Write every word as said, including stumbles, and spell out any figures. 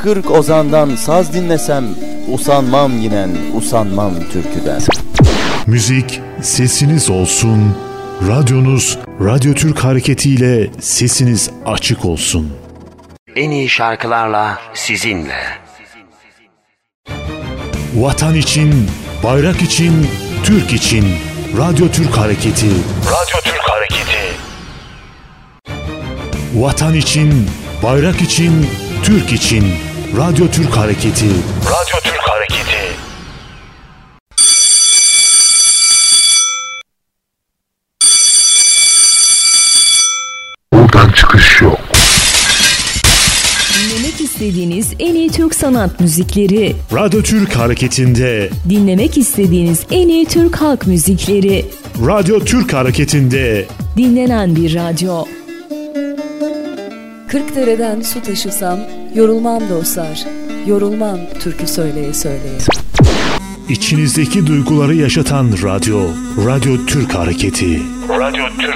kırk ozandan saz dinlesem, usanmam yinen, usanmam türküden. Müzik sesiniz olsun. Radyonuz Radyo Türk Hareketi ile sesiniz açık olsun. En iyi şarkılarla sizinle. Vatan için, bayrak için, Türk için. Radyo Türk Hareketi. Radyo Türk Hareketi. Vatan için, bayrak için, Türk için. Radyo Türk Hareketi. Radyo Türk Hareketi. Buradan çıkış yok. Dinlemek istediğiniz en iyi Türk sanat müzikleri. Radyo Türk Hareketi'nde. Dinlemek istediğiniz en iyi Türk halk müzikleri. Radyo Türk Hareketi'nde. Dinlenen bir radyo. Kırkdere'den su taşısam, yorulmam dostlar. Yorulmam türkü söyleye söyleye. İçinizdeki duyguları yaşatan radyo. Radyo Türk Hareketi. Radyo Türk